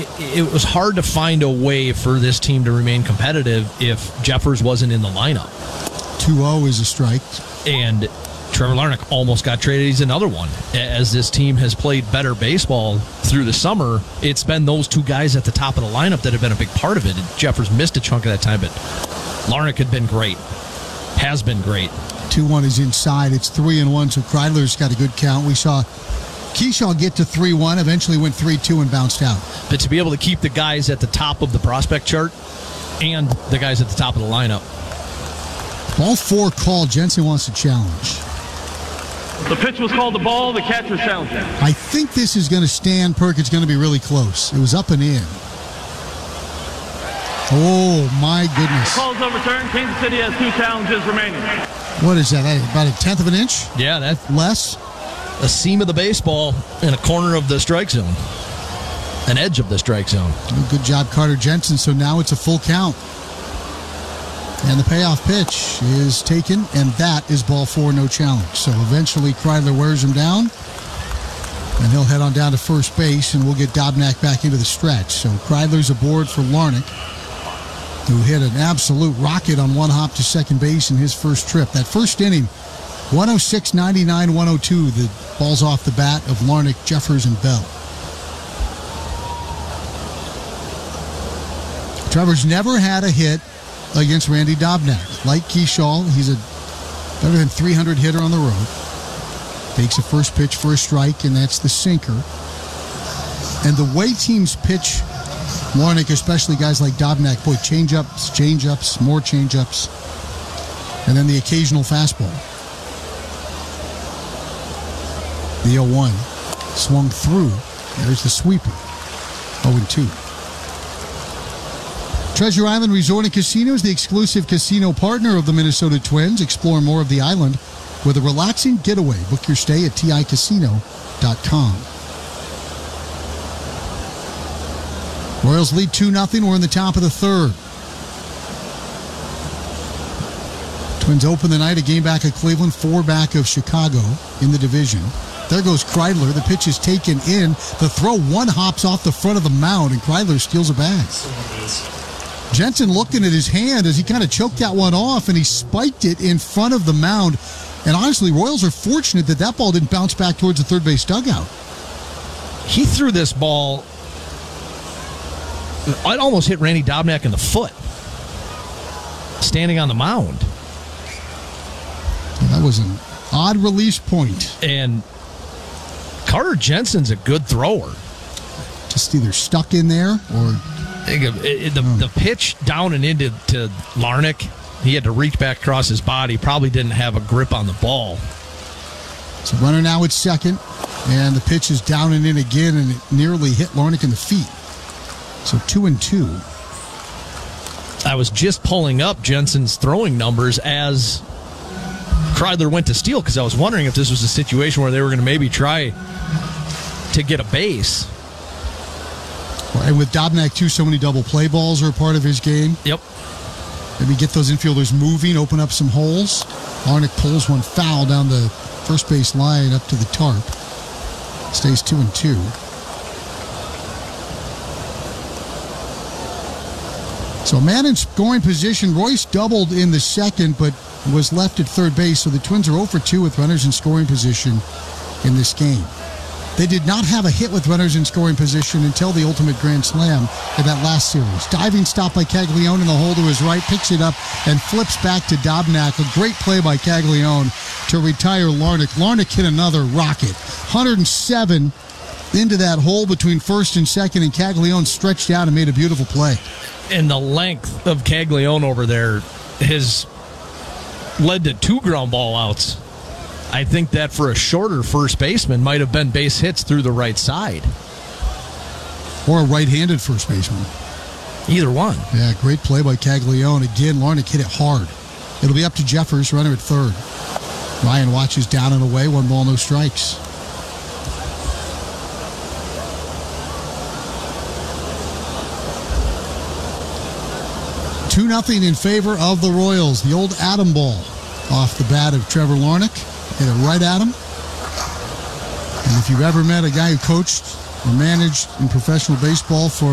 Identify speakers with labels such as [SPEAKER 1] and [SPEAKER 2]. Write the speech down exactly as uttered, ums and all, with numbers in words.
[SPEAKER 1] it, it was hard to find a way for this team to remain competitive if Jeffers wasn't in the lineup.
[SPEAKER 2] two oh is a strike.
[SPEAKER 1] And Trevor Larnach almost got traded. He's another one. As this team has played better baseball through the summer, it's been those two guys at the top of the lineup that have been a big part of it. And Jeffers missed a chunk of that time, but Larnach had been great. Has been great.
[SPEAKER 2] two one is inside. It's three and one, so Kreidler's got a good count. We saw Keyshaw get to three one, eventually went three two and bounced out.
[SPEAKER 1] But to be able to keep the guys at the top of the prospect chart and the guys at the top of the lineup.
[SPEAKER 2] Ball four called. Jensen wants to challenge.
[SPEAKER 3] The pitch was called the ball. The catcher challenged it.
[SPEAKER 2] I think this is going to stand, Perk. It's going to be really close. It was up and in. Oh, my goodness.
[SPEAKER 3] The call is overturned. Kansas City has two challenges remaining.
[SPEAKER 2] What is that? About a tenth of an inch?
[SPEAKER 1] Yeah, that's
[SPEAKER 2] less.
[SPEAKER 1] A seam of the baseball in a corner of the strike zone. An edge of the strike zone.
[SPEAKER 2] Good job, Carter Jensen. So now it's a full count. And the payoff pitch is taken, and that is ball four, no challenge. So eventually Kreidler wears him down, and he'll head on down to first base, and we'll get Dobnak back into the stretch. So Kreidler's aboard for Larnach, who hit an absolute rocket on one hop to second base in his first trip. That first inning, one oh six, ninety-nine, one oh two, the ball's off the bat of Larnach, Jeffers, and Bell. Trevor's never had a hit against Randy Dobnak. Like Keyshaw, he's a better than three hundred hitter on the road. Takes a first pitch for a strike, and that's the sinker. And the way teams pitch Larnach, especially guys like Dobnak, boy, change-ups, change-ups, more change-ups, and then the occasional fastball. The oh one swung through. There's the sweeper. oh and two. Treasure Island Resort and Casino is the exclusive casino partner of the Minnesota Twins. Explore more of the island with a relaxing getaway. Book your stay at T I casino dot com. Royals lead two nothing. We're in the top of the third. Twins open the night a game back of Cleveland, four back of Chicago in the division. There goes Kreidler. The pitch is taken in. The throw one hops off the front of the mound, and Kreidler steals a bag. Jensen looking at his hand as he kind of choked that one off, and he spiked it in front of the mound. And honestly, Royals are fortunate that that ball didn't bounce back towards the third base dugout.
[SPEAKER 1] He threw this ball. It almost hit Randy Dobnak in the foot, standing on the mound.
[SPEAKER 2] That was an odd release point.
[SPEAKER 1] And Carter Jensen's a good thrower.
[SPEAKER 2] Just either stuck in there or...
[SPEAKER 1] The, the pitch down and into to Larnach, he had to reach back across his body. Probably didn't have a grip on the ball.
[SPEAKER 2] So runner now at second, and the pitch is down and in again, and it nearly hit Larnach in the feet. So two and two.
[SPEAKER 1] I was just pulling up Jensen's throwing numbers as Kreidler went to steal, because I was wondering if this was a situation where they were going to maybe try to get a base.
[SPEAKER 2] And with Dobnak, too, so many double play balls are a part of his game.
[SPEAKER 1] Yep.
[SPEAKER 2] Maybe get those infielders moving, open up some holes. Larnach pulls one foul down the first base line up to the tarp. Stays two and two. So man in scoring position. Royce doubled in the second, but was left at third base. So the Twins are oh for two with runners in scoring position in this game. They did not have a hit with runners in scoring position until the ultimate grand slam in that last series. Diving stop by Caglione in the hole to his right, picks it up and flips back to Dobnak. A great play by Caglione to retire Larnach. Larnach hit another rocket. one oh seven into that hole between first and second, and Caglione stretched out and made a beautiful play.
[SPEAKER 1] And the length of Caglione over there has led to two ground ball outs. I think that for a shorter first baseman might have been base hits through the right side.
[SPEAKER 2] Or a right-handed first baseman.
[SPEAKER 1] Either one.
[SPEAKER 2] Yeah, great play by Caglione. Again, Larnach hit it hard. It'll be up to Jeffers, runner at third. Ryan watches down and away, one ball, no strikes. two nothing in favor of the Royals. The old Adam ball off the bat of Trevor Larnach. Hit it right at him. And if you've ever met a guy who coached or managed in professional baseball for